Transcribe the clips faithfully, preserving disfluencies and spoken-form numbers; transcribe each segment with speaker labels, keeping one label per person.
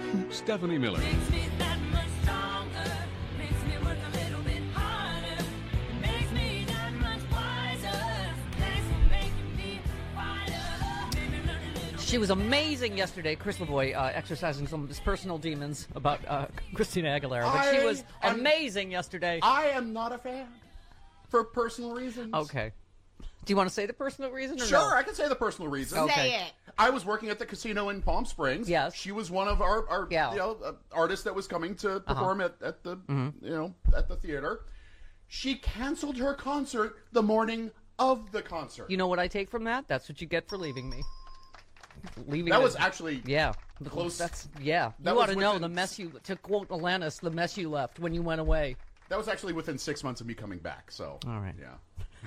Speaker 1: Stephanie Miller.
Speaker 2: Makes me that much stronger. Makes me work a little bit harder. Makes me that much wiser. Thanks for making me wider. Made me learn a little.
Speaker 3: She was amazing yesterday, Chris Lavoie, uh, exercising some of his personal demons about uh, Christina Aguilera. But she
Speaker 4: I
Speaker 3: was
Speaker 4: am-
Speaker 3: amazing yesterday.
Speaker 4: I am not a fan for personal reasons.
Speaker 3: Okay. Do you want to say the personal reason or
Speaker 4: Sure,
Speaker 3: no?
Speaker 4: I can say the personal reason.
Speaker 3: Okay.
Speaker 5: Say it.
Speaker 4: I was working at the casino in Palm Springs.
Speaker 3: Yes.
Speaker 4: She was one of our, our
Speaker 3: Yeah.
Speaker 4: you know, uh, artists that was coming to perform at, at the you know at the theater. She canceled her concert the morning of the concert.
Speaker 3: You know what I take from that? That's what you get for leaving me. Leaving
Speaker 4: that
Speaker 3: it
Speaker 4: was
Speaker 3: as-
Speaker 4: actually
Speaker 3: yeah.
Speaker 4: close.
Speaker 3: That's yeah.
Speaker 4: That
Speaker 3: you ought
Speaker 4: was
Speaker 3: to know
Speaker 4: within-
Speaker 3: the mess you, to quote Alanis, the mess you left when you went away.
Speaker 4: That was actually within six months of me coming back. So
Speaker 3: All right.
Speaker 4: yeah.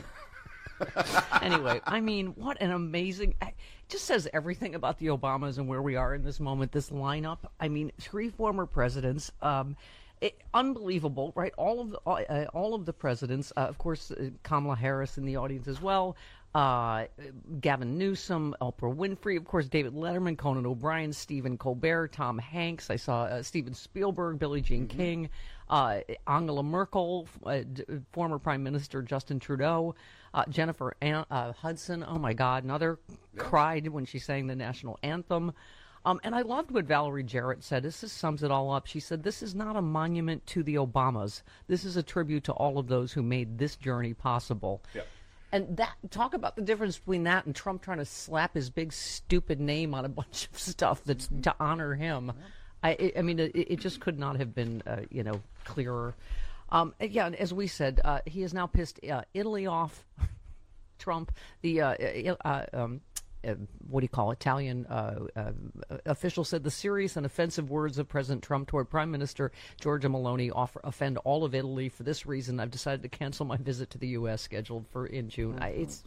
Speaker 3: Anyway, I mean, what an amazing... It just says everything about the Obamas and where we are in this moment, this lineup. I mean, three former presidents. Um, it, unbelievable, right? All of the, uh, all of the presidents. Uh, of course, uh, Kamala Harris in the audience as well. Uh, Gavin Newsom, Oprah Winfrey, of course, David Letterman, Conan O'Brien, Stephen Colbert, Tom Hanks. I saw uh, Steven Spielberg, Billie Jean
Speaker 4: Mm-hmm.
Speaker 3: King, uh, Angela Merkel, uh, d- former Prime Minister Justin Trudeau, uh, Jennifer An- uh, Hudson. Oh my God, another cried when she sang the national anthem. Um, and I loved what Valerie Jarrett said. This just sums it all up. She said, "This is not a monument to the Obamas. This is a tribute to all of those who made this journey possible."
Speaker 4: Yep.
Speaker 3: And that, talk about the difference between that and Trump trying to slap his big stupid name on a bunch of stuff that's to honor him. I, I- I mean, it, it just could not have been, uh, you know, clearer. Um, yeah, and as we said, uh, he has now pissed uh, Italy off. Trump, the uh, uh, um, uh, what do you call it? Italian uh, uh, official said the serious and offensive words of President Trump toward Prime Minister Giorgia Meloni offer, offend all of Italy. For this reason, I've decided to cancel my visit to the U S scheduled for in June. I, it's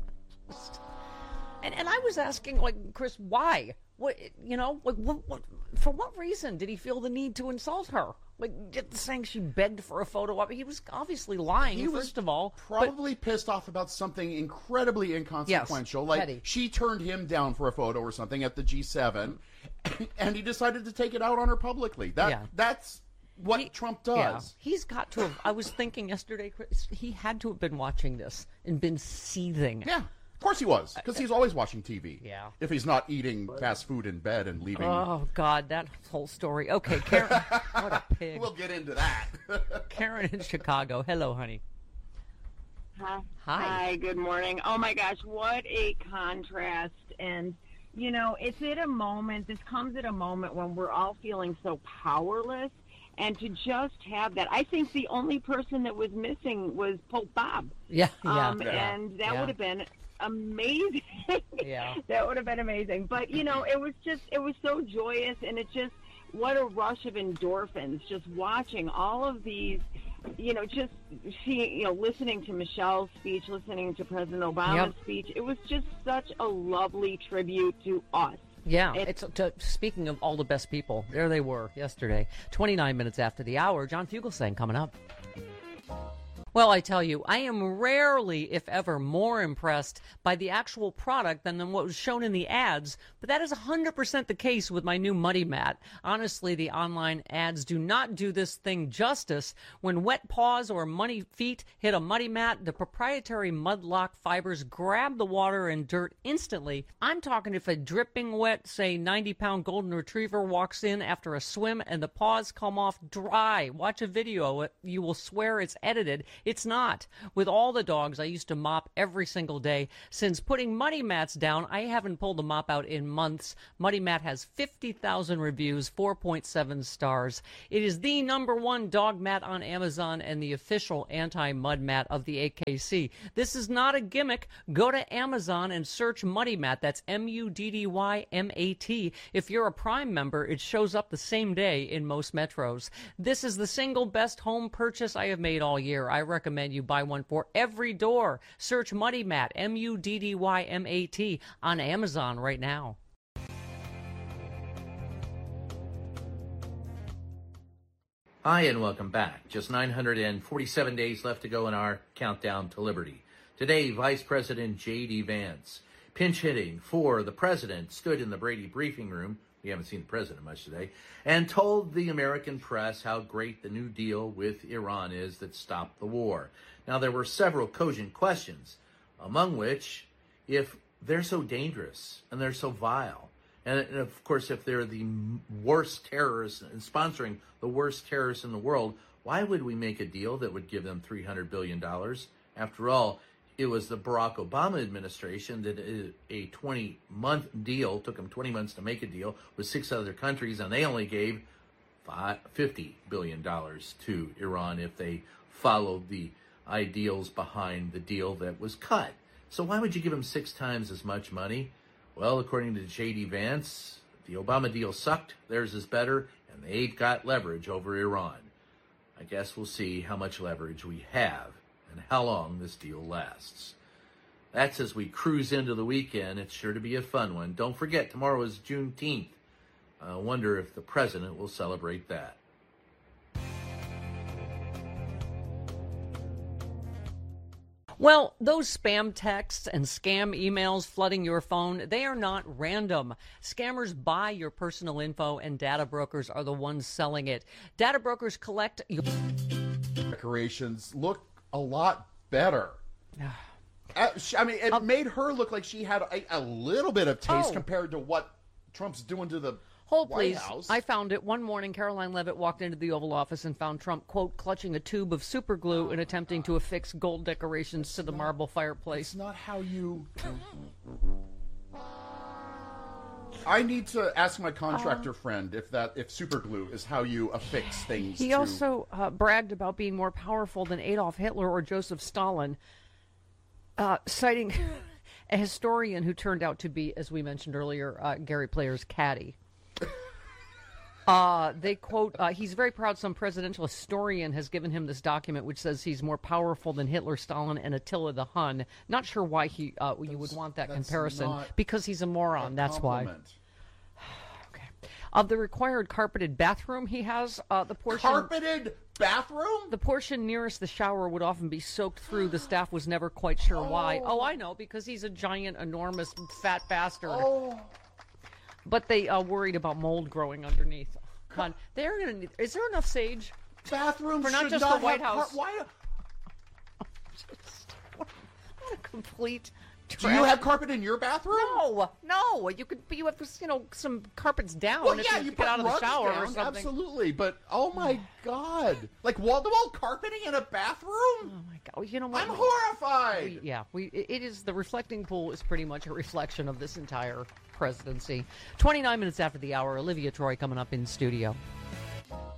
Speaker 3: and and I was asking, like, Chris, why? What, you know, like, what, what, for what reason did he feel the need to insult her? Like, just saying she begged for a photo op. He was obviously lying,
Speaker 4: He was
Speaker 3: first of all. but-
Speaker 4: Probably pissed off about something incredibly inconsequential, like
Speaker 3: petty.
Speaker 4: she turned him down for a photo or something at the G seven, and he decided to take it out on her publicly. That
Speaker 3: Yeah.
Speaker 4: that's what
Speaker 3: He-
Speaker 4: Trump
Speaker 3: Yeah.
Speaker 4: does.
Speaker 3: He's got to have. I was thinking yesterday, Chris, he had to have been watching this and been seething.
Speaker 4: Yeah, of course he was, because he's always watching T V.
Speaker 3: Yeah.
Speaker 4: If he's not eating fast food in bed and leaving.
Speaker 3: Oh, God, that whole story. Okay, Karen. What a pig.
Speaker 4: We'll get into that.
Speaker 3: Karen in Chicago. Hello, honey.
Speaker 6: Hi.
Speaker 3: Hi.
Speaker 6: Hi, good morning. Oh my gosh, what a contrast. And, you know, it's at a moment, this comes at a moment when we're all feeling so powerless. And to just have that, I think the only person that was missing was Pope Bob.
Speaker 3: Yeah, yeah.
Speaker 6: Um,
Speaker 3: yeah,
Speaker 6: and that
Speaker 3: yeah.
Speaker 6: would have been amazing.
Speaker 3: Yeah.
Speaker 6: That would have been amazing. But, you know, it was just, it was so joyous, and it just, what a rush of endorphins, just watching all of these, you know, just see, you know, listening to Michelle's speech, listening to President Obama's
Speaker 3: Yep.
Speaker 6: speech. It was just such a lovely tribute to us.
Speaker 3: Yeah,
Speaker 6: It-
Speaker 3: it's to, speaking of all the best people, there they were yesterday. twenty-nine minutes after the hour, John Fugelsang coming up. Well, I tell you, I am rarely, if ever, more impressed by the actual product than, than what was shown in the ads, but that is one hundred percent the case with my new Muddy Mat. Honestly, the online ads do not do this thing justice. When wet paws or muddy feet hit a Muddy Mat, the proprietary Mudlock fibers grab the water and dirt instantly. I'm talking if a dripping wet, say, ninety-pound golden retriever walks in after a swim and the paws come off dry. Watch a video. You will swear it's edited. It's not. With all the dogs I used to mop every single day. Since putting Muddy Mats down, I haven't pulled the mop out in months. Muddy Mat has fifty thousand reviews, four point seven stars. It is the number one dog mat on Amazon and the official anti-mud mat of the A K C. This is not a gimmick. Go to Amazon and search Muddy Mat. That's M U D D Y M A T. If you're a Prime member, it shows up the same day in most metros. This is the single best home purchase I have made all year. I recommend you buy one for every door. Search Muddy Mat, M U D D Y M A T, on Amazon right now.
Speaker 7: Hi, and welcome back. Just nine hundred forty-seven days left to go in our countdown to liberty. Today, Vice President J D. Vance, pinch hitting for the president, stood in the Brady briefing room We haven't seen the president much today. And told the American press how great the new deal with Iran is that stopped the war. Now, there were several cogent questions, among which, if they're so dangerous and they're so vile, and, and of course, if they're the worst terrorists and sponsoring the worst terrorists in the world, why would we make a deal that would give them three hundred billion dollars? After all, it was the Barack Obama administration that a twenty-month deal, took them twenty months to make a deal with six other countries, and they only gave fifty billion dollars to Iran if they followed the ideals behind the deal that was cut. So why would you give them six times as much money? Well, according to J D Vance, the Obama deal sucked, theirs is better, and they've got leverage over Iran. I guess we'll see how much leverage we have and how long this deal lasts. That's as we cruise into the weekend. It's sure to be a fun one. Don't forget, tomorrow is Juneteenth. I wonder if the president will celebrate that.
Speaker 3: Well, those spam texts and scam emails flooding your phone, they are not random. Scammers buy your personal info, and data brokers are the ones selling it. Data brokers collect your
Speaker 4: Decorations look a lot better. Uh, she- I mean, it
Speaker 3: Um,
Speaker 4: made her look like she had a, a little bit of taste
Speaker 3: Oh.
Speaker 4: compared to what Trump's doing to the
Speaker 3: Hold,
Speaker 4: White
Speaker 3: please.
Speaker 4: House.
Speaker 3: I found it. One morning, Caroline Leavitt walked into the Oval Office and found Trump, quote, clutching a tube of super glue and attempting to affix gold decorations to the marble fireplace.
Speaker 4: It's not how you. I need to ask my contractor friend if that if super glue is how you affix things.
Speaker 3: He
Speaker 4: to...
Speaker 3: also uh, bragged about being more powerful than Adolf Hitler or Joseph Stalin, uh, citing a historian who turned out to be, as we mentioned earlier, uh, Gary Player's caddy. Uh, they quote, uh, he's very proud some presidential historian has given him this document which says he's more powerful than Hitler, Stalin, and Attila the Hun. Not sure why he uh, you would want that
Speaker 4: that's
Speaker 3: comparison.
Speaker 4: not
Speaker 3: Because he's a moron, that's why.
Speaker 4: Compliment.
Speaker 3: Okay. Of the required carpeted bathroom he has, uh, the portion...
Speaker 4: Carpeted bathroom?
Speaker 3: The portion nearest the shower would often be soaked through. The staff was never quite sure why. Oh, I know, because he's a giant, enormous, fat bastard.
Speaker 4: Oh.
Speaker 3: But they uh, worried about mold growing underneath. Con- they're gonna need. Is there enough sage?
Speaker 4: Bathrooms
Speaker 3: For not
Speaker 4: should
Speaker 3: just
Speaker 4: not
Speaker 3: the White
Speaker 4: have car-
Speaker 3: House.
Speaker 4: Why?
Speaker 3: What a complete.
Speaker 4: Do you have carpet in your bathroom?
Speaker 3: No, no. You could. You have, you know, some carpets down.
Speaker 4: Well,
Speaker 3: if
Speaker 4: yeah,
Speaker 3: you,
Speaker 4: you
Speaker 3: get
Speaker 4: put
Speaker 3: out of the
Speaker 4: rugs
Speaker 3: shower
Speaker 4: down,
Speaker 3: or something.
Speaker 4: absolutely. But oh my god, like wall-to-wall carpeting in a bathroom?
Speaker 3: Oh my god. You know what?
Speaker 4: I'm horrified.
Speaker 3: We- yeah, we it it is the reflecting pool is pretty much a reflection of this entire presidency. twenty-nine minutes after the hour, Olivia Troy coming up in studio.